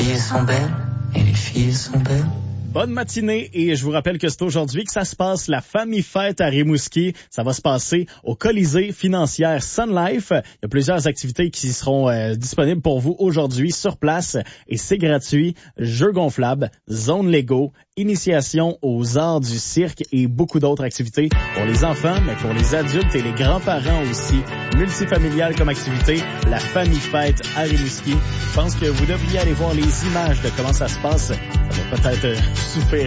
filles sont belles et les filles sont belles. Bonne matinée et je vous rappelle que c'est aujourd'hui que ça se passe la Famille Fête à Rimouski. Ça va se passer au Colisée financière Sun Life. Il y a plusieurs activités qui seront disponibles pour vous aujourd'hui sur place et c'est gratuit. Jeux gonflables, zone Lego, initiation aux arts du cirque et beaucoup d'autres activités pour les enfants, mais pour les adultes et les grands-parents aussi. Multifamilial comme activité, la Famille Fête à Rimouski. Je pense que vous devriez aller voir les images de comment ça se passe. Ça va peut-être super